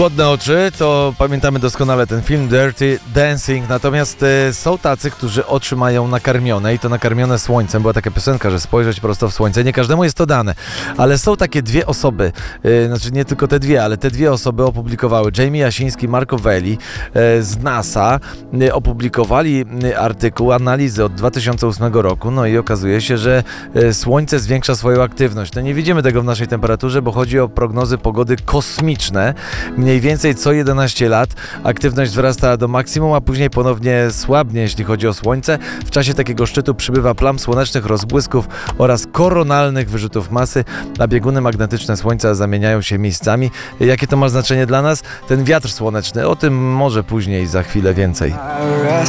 Głodne oczy, to pamiętamy doskonale ten film Dirty Dancing, natomiast są tacy, którzy oczy mają nakarmione i to nakarmione słońcem. Była taka piosenka, że spojrzeć prosto w słońce. Nie każdemu jest to dane, ale są takie dwie osoby, znaczy nie tylko te dwie, ale te dwie osoby opublikowały. Jamie Jasiński, Marco Veli z NASA opublikowali artykuł, analizy od 2008 roku, no i okazuje się, że słońce zwiększa swoją aktywność. No nie widzimy tego w naszej temperaturze, bo chodzi o prognozy pogody kosmiczne. Mniej więcej co 11 lat aktywność wzrasta do maksimum, a później ponownie słabnie, jeśli chodzi o słońce. W czasie takiego szczytu przybywa plam słonecznych rozbłysków oraz koronalnych wyrzutów masy, a bieguny magnetyczne słońca zamieniają się miejscami. Jakie to ma znaczenie dla nas? Ten wiatr słoneczny, o tym może później za chwilę więcej.